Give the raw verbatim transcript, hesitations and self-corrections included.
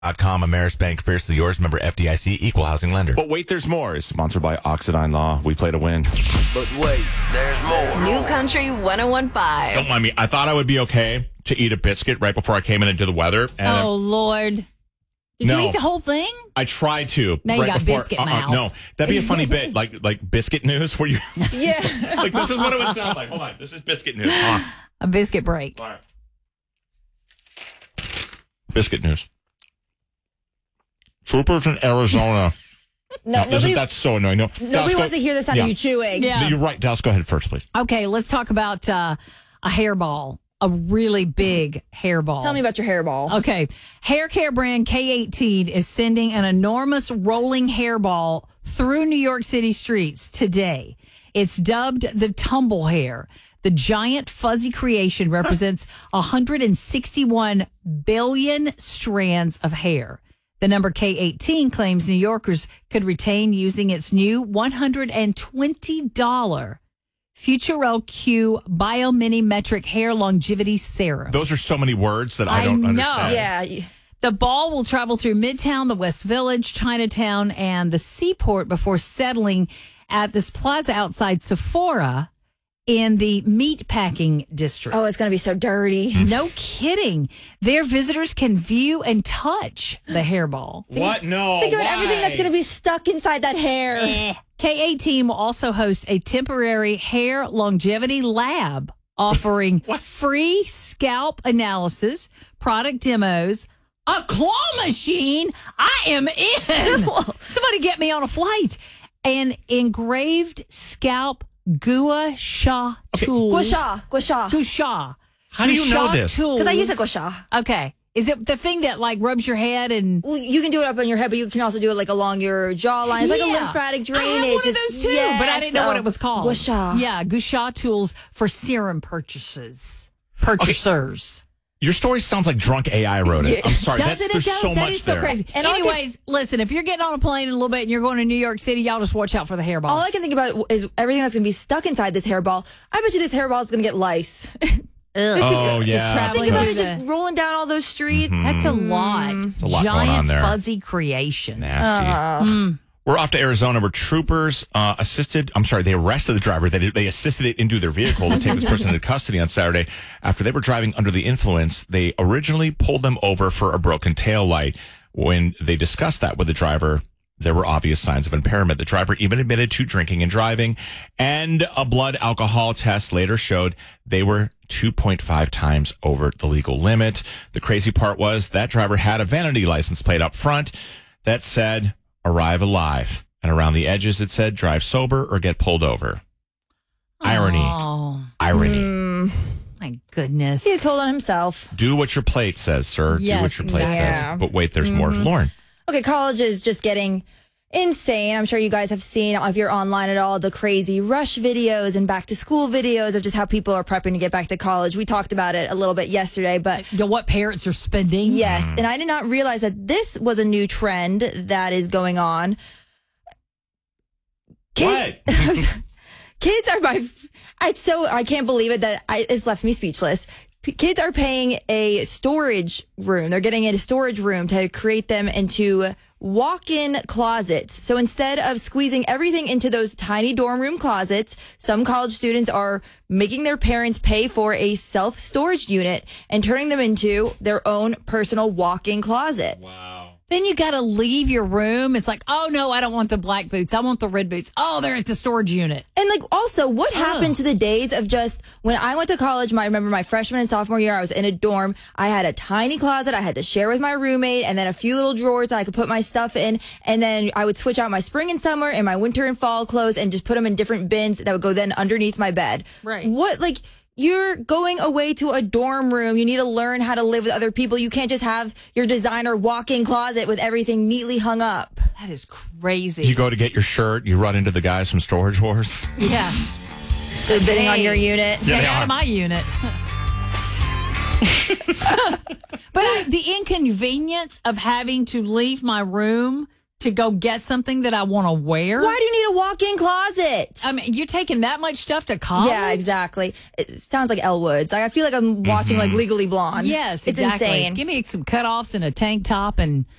Dot com, Ameris Bank, fiercely yours. Member F D I C, equal housing lender. But wait, there's more. Is sponsored by Oxidine Law. We play to win. But wait, there's more. New Country one oh one point five. Don't mind me. I thought I would be okay to eat a biscuit right before I came in into the weather. And oh, Lord. Did No. you eat the whole thing? I tried to. Now you right got before, biscuit uh-uh, mouth. No, that'd be a funny bit, like like biscuit news, where you Yeah. like this is what it would sound like. Hold on, this is biscuit news. Hold on. A biscuit break. All right. Biscuit news. Troopers in Arizona. No, Isn't nobody, that so annoying? No, nobody Dallas, wants go- to hear the sound yeah. of you chewing. Yeah. You're right, Dallas. Go ahead first, please. Okay, let's talk about uh, a hairball, a really big hairball. Tell me about your hairball. Okay, hair care brand K eighteen is sending an enormous rolling hairball through New York City streets today. It's dubbed the Tumble Hair. The giant fuzzy creation represents one hundred sixty-one billion strands of hair. The number K eighteen claims New Yorkers could retain using its new one hundred twenty dollars Futurel Q Biominimetric Hair Longevity Serum. Those are so many words that I, I don't know. understand. Yeah. The ball will travel through Midtown, the West Village, Chinatown, and the Seaport before settling at this plaza outside Sephora in the meatpacking district. Oh, it's going to be so dirty. No kidding. Their visitors can view and touch the hairball. What? No. Think about why? everything that's going to be stuck inside that hair. K eighteen will also host a temporary hair longevity lab offering free scalp analysis, product demos, a claw machine. I am in. Somebody get me on a flight. And engraved scalp gua sha tools. Gua sha. Gua sha. Gua sha. How do you know Gua this? tools. Because I use a gua sha. Okay. Is it the thing that like rubs your head and Well, you can do it up on your head, but you can also do it like along your jawline. It's like a Yeah. lymphatic drainage. I have one of It's- those too, yes, but I didn't know what uh, it was called. Gua sha. Yeah, gua sha tools for serum purchases. Purchasers. Your story sounds like drunk A I wrote it. I'm sorry. Doesn't That's, it? there's though? so That much is so there. crazy. And all I Anyways, listen, if you're getting on a plane in a little bit and you're going to New York City, y'all just watch out for the hairball. All I can think about is everything that's going to be stuck inside this hairball. I bet you this hairball is going to get lice. This could be- Oh, Just yeah. traveling Think about it through just the- rolling down all those streets. That's a lot. a lot going Giant on there. fuzzy creation. Nasty. We're off to Arizona where troopers uh, assisted, I'm sorry, they arrested the driver. They, they assisted it into their vehicle to take this person into custody on Saturday after they were driving under the influence. They originally pulled them over for a broken taillight. When they discussed that with the driver, there were obvious signs of impairment. The driver even admitted to drinking and driving, and a blood alcohol test later showed they were two point five times over the legal limit. The crazy part was that driver had a vanity license plate up front that said, "Arrive alive." And around the edges, it said, "Drive sober or get pulled over." Irony. Oh, Irony. my goodness. He told on himself. Do what your plate says, sir. Do Yes, what your plate exactly. says. But wait, there's more. Lauren. Okay, college is just getting insane. I'm sure you guys have seen, if you're online at all, the crazy rush videos and back to school videos of just how people are prepping to get back to college. We talked about it a little bit yesterday, but You know, what parents are spending. yes. And I did not realize that this was a new trend that is going on. Kids, What? kids are by, I so, I can't believe it that I, it's left me speechless. P- Kids are paying a storage room. They're getting a storage room to create them into walk-in closets. So instead of squeezing everything into those tiny dorm room closets, some college students are making their parents pay for a self-storage unit and turning them into their own personal walk-in closet. Wow. Then you got to leave your room. It's like, oh, no, I don't want the black boots. I want the red boots. Oh, they're at the storage unit. And like also what Oh. happened to the days of just when I went to college, my, I remember my freshman and sophomore year, I was in a dorm. I had a tiny closet I had to share with my roommate and then a few little drawers that I could put my stuff in. And then I would switch out my spring and summer and my winter and fall clothes and just put them in different bins that would go then underneath my bed. Right. What, like, you're going away to a dorm room. You need to learn how to live with other people. You can't just have your designer walk-in closet with everything neatly hung up. That is crazy. You go to get your shirt, you run into the guys from Storage Wars. yeah. They're bidding on Hey. your unit. Stay they out are. of my unit. But I, the inconvenience of having to leave my room to go get something that I want to wear. Why do you need a walk-in closet? I mean, you're taking that much stuff to college? Yeah, exactly. It sounds like Elle Woods. Like, I feel like I'm watching like Legally Blonde. Yes, it's exactly. insane. Give me some cutoffs and a tank top and